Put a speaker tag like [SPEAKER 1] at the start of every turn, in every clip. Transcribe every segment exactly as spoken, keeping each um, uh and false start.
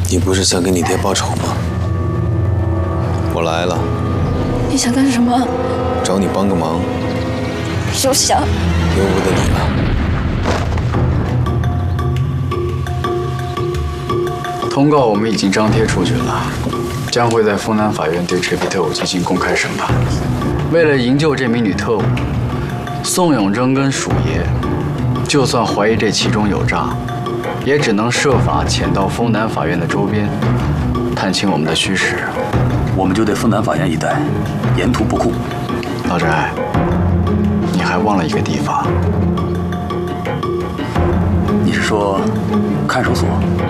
[SPEAKER 1] 你不是想给你爹报仇吗？我来了。
[SPEAKER 2] 你想干什么？
[SPEAKER 1] 找你帮个忙。
[SPEAKER 2] 休想！
[SPEAKER 1] 由不得你了。
[SPEAKER 3] 通告我们已经张贴出去了，将会在丰南法院对赤壁特务进行公开审判。为了营救这名女特务，宋永贞跟鼠爷，就算怀疑这其中有诈，也只能设法潜到丰南法院的周边，探清我们的虚实。
[SPEAKER 4] 我们就对丰南法院一带沿途布库。
[SPEAKER 3] 老翟，你还忘了一个地方。
[SPEAKER 4] 你是说看守所？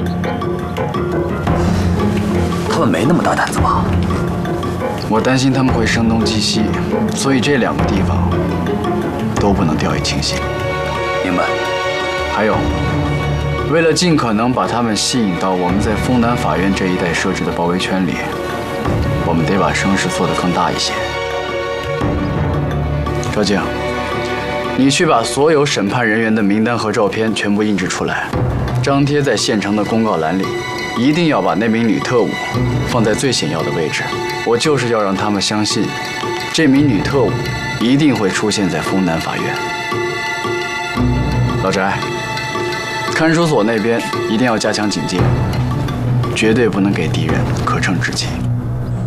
[SPEAKER 4] 他们没那么大胆子吧？
[SPEAKER 3] 我担心他们会声东击西，所以这两个地方都不能掉以轻心。
[SPEAKER 4] 明白。
[SPEAKER 3] 还有，为了尽可能把他们吸引到我们在丰南法院这一带设置的包围圈里，我们得把声势做得更大一些。赵静，你去把所有审判人员的名单和照片全部印制出来，张贴在县城的公告栏里。一定要把那名女特务放在最显要的位置。我就是要让他们相信，这名女特务一定会出现在丰南法院。老翟，看守所那边一定要加强警戒，绝对不能给敌人可乘之机。